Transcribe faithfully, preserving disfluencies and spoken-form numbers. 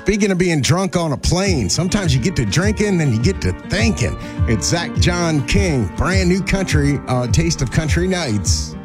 Speaking of being drunk on a plane, sometimes you get to drinking, then you get to thinking. It's Zach John King, brand new country, uh, Taste of Country Nights.